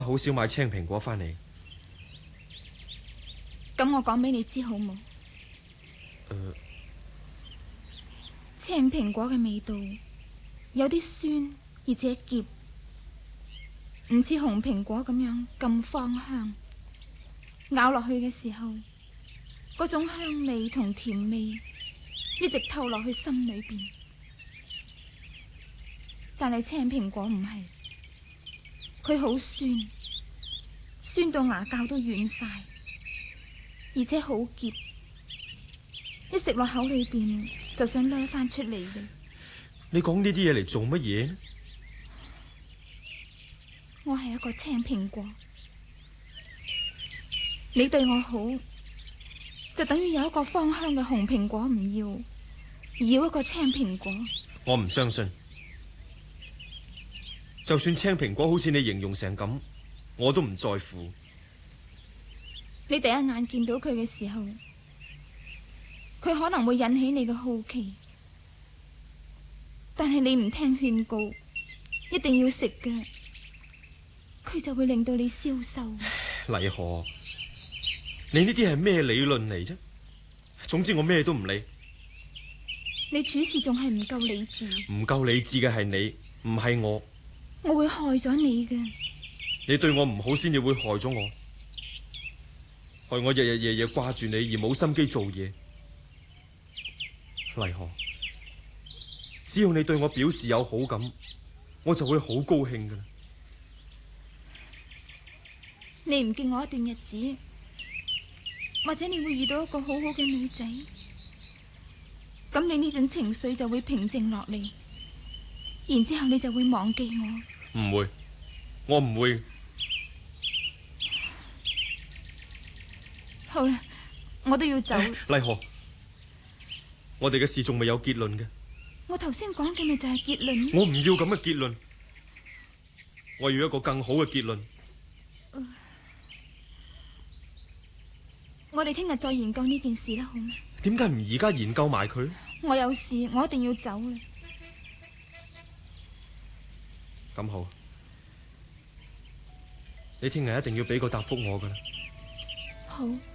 好少買青蘋果返嚟。 咁我講俾你知好冇？青蘋果嘅味道有啲酸，而且澀，唔似紅蘋果咁樣咁芳香。咬落去嘅時候，嗰種香味同甜味一直透落去心裏邊。但係青蘋果唔係，佢好酸，酸到牙膠都軟晒，而且好澀，一食落口裏邊就想掠翻出嚟嘅。 你講呢啲嘢嚟做乜嘢呢？ 我係一個青蘋果，你對我好，就等於有一個芳香嘅紅蘋果唔要，而要一個青蘋果。 我唔相信，就算青蘋果好似你形容成咁，我都唔在乎。 你第一眼見到佢嘅時候，佢可能會引起你嘅好奇，但係你唔聽勸告，一定要食嘅，佢就會令到你消瘦。 麗荷，你呢啲係咩理論嚟啫？總之我咩都唔理。 你處事仲係唔夠理智。 唔夠理智嘅係你，唔係我。 我會害咗你嘅。 你對我唔好先至會害咗我，害我日日夜夜掛住你而冇心機做嘢。麗荷，只要你對我表示有好感，我就會好高興㗎喇。 你唔見我一段日子，或者你會遇到一個好好嘅女仔，咁你呢種情緒就會平靜落嚟，然之後你就會忘記我。 唔會，我唔會。 好啦，我都要走。 麗荷，我哋嘅事仲未有結論嘅。 我頭先講嘅咪就係結論。 我唔要咁嘅結論，我要一個更好嘅結論。 我哋聽日再研究呢件事啦，好嗎？ 點解唔而家研究埋佢？ 我有事，我一定要走啦。 咁好，你聽日一定要俾個答覆我㗎啦。 好。